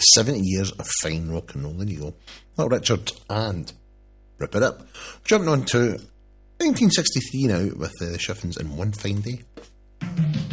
70 years of fine rock and roll. There you go. Little Richard and Rip It Up. Jumping on to 1963 now with the Chiffons and One Fine Day.